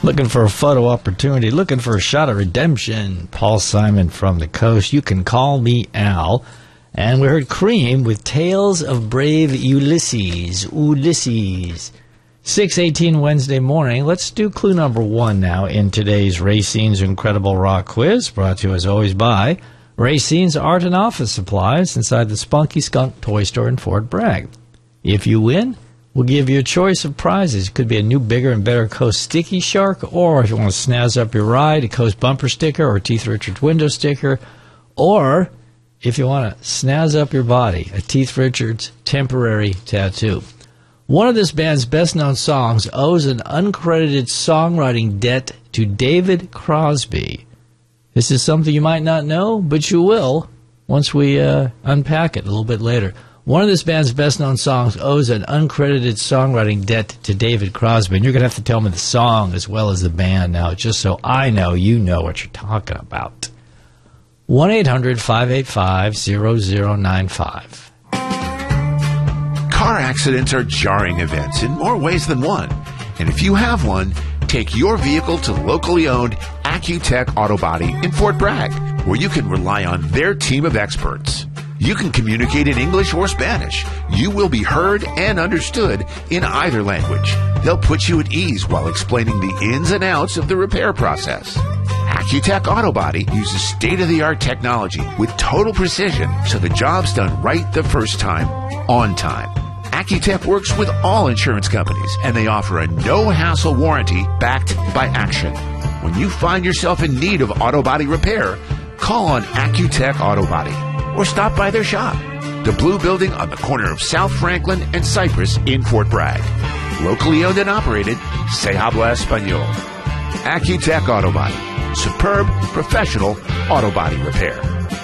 Looking for a photo opportunity, looking for a shot of redemption. Paul Simon from the coast. You can call me Al. And we heard Cream with Tales of Brave Ulysses. 6:18 Wednesday morning. Let's do clue number 1 now in today's Racine's Incredible Rock Quiz, brought to you as always by Racine's Art and Office Supplies inside the Spunky Skunk Toy Store in Fort Bragg. If you win, we'll give you a choice of prizes. It could be a new, bigger, and better Coast Sticky Shark, or if you want to snazz up your ride, a Coast bumper sticker or a Teeth Richards window sticker, or if you want to snazz up your body, a Teeth Richards temporary tattoo. One of this band's best-known songs owes an uncredited songwriting debt to David Crosby. This is something you might not know, but you will once we unpack it a little bit later. One of this band's best-known songs owes an uncredited songwriting debt to David Crosby. And you're going to have to tell me the song as well as the band now, just so I know you know what you're talking about. 1-800-585-0095. Car accidents are jarring events in more ways than one. And if you have one, take your vehicle to locally owned Accutech Auto Body in Fort Bragg, where you can rely on their team of experts. You can communicate in English or Spanish. You will be heard and understood in either language. They'll put you at ease while explaining the ins and outs of the repair process. Accutech Auto Body uses state-of-the-art technology with total precision, so the job's done right the first time, on time. Accutech works with all insurance companies, and they offer a no-hassle warranty backed by action. When you find yourself in need of auto body repair, call on Accutech Auto Body or stop by their shop, the Blue Building on the corner of South Franklin and Cypress in Fort Bragg. Locally owned and operated, Se Habla Español. Accutech Auto Body. Superb, professional auto body repair.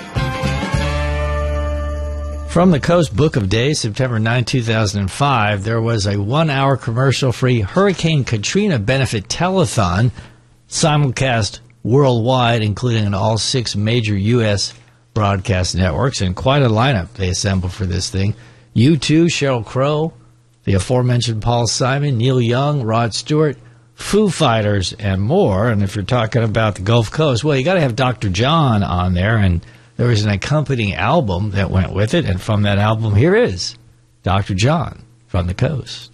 From the Coast Book of Days, September 9, 2005, there was a 1-hour commercial-free Hurricane Katrina benefit telethon simulcast worldwide, including on all 6 major U.S. broadcast networks, and quite a lineup they assembled for this thing. U2, Sheryl Crow, the aforementioned Paul Simon, Neil Young, Rod Stewart, Foo Fighters, and more. And if you're talking about the Gulf Coast, well, you got to have Dr. John on there, and there was an accompanying album that went with it, and from that album, here is Dr. John from the Coast.